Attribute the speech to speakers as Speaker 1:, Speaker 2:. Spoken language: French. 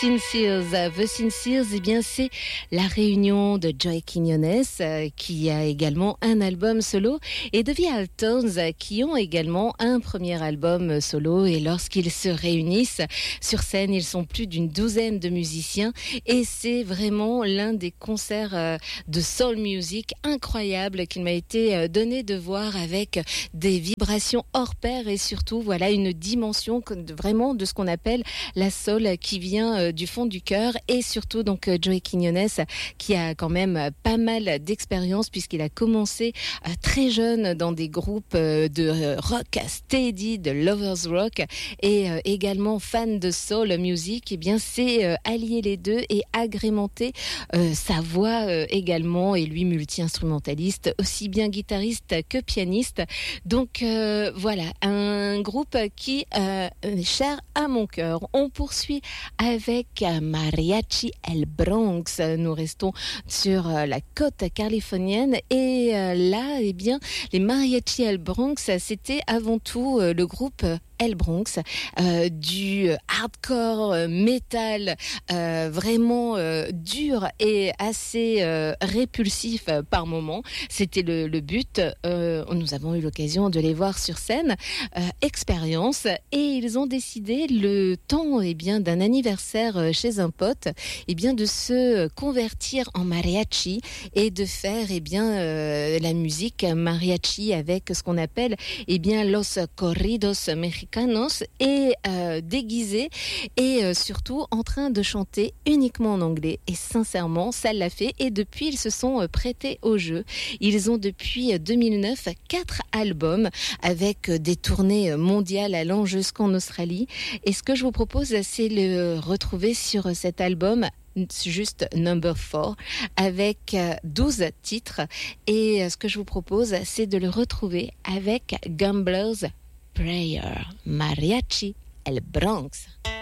Speaker 1: Sincères. The Sincères, eh bien, c'est la réunion de Joey Quiñones, qui a également un album solo, et de The Altones, qui ont également un premier album solo. Et lorsqu'ils se réunissent sur scène, ils sont plus d'une douzaine de musiciens, et c'est vraiment l'un des concerts de soul music incroyables qu'il m'a été donné de voir, avec des vibrations hors pair, et surtout, voilà, une dimension vraiment de ce qu'on appelle la soul qui vient du fond du cœur. Et surtout donc Joey Quiñones, qui a quand même pas mal d'expérience, puisqu'il a commencé très jeune dans des groupes de rock steady, de lovers rock, et également fan de soul music. Et bien, c'est allier les deux et agrémenter sa voix également, et lui multi-instrumentaliste, aussi bien guitariste que pianiste. Donc voilà, un groupe qui est cher à mon cœur. On poursuit avec Mariachi El Bronx. Nous restons sur la côte californienne, et là, eh bien, les Mariachi El Bronx, c'était avant tout le groupe El Bronx, du hardcore metal vraiment dur et assez répulsif par moments. C'était le but. Nous avons eu l'occasion de les voir sur scène, expérience, et ils ont décidé, le temps bien d'un anniversaire chez un pote, bien de se convertir en mariachi et de faire la musique mariachi avec ce qu'on appelle los corridos mexicanos, et déguisés, et surtout en train de chanter uniquement en anglais. Et sincèrement, ça l'a fait, et depuis, ils se sont prêtés au jeu. Ils ont depuis 2009 4 albums, avec des tournées mondiales allant jusqu'en Australie. Et ce que je vous propose, c'est le retrouver sur cet album, juste Number 4, avec 12 titres. Et ce que je vous propose, c'est de le retrouver avec Gambler's Prayer, Mariachi El Bronx.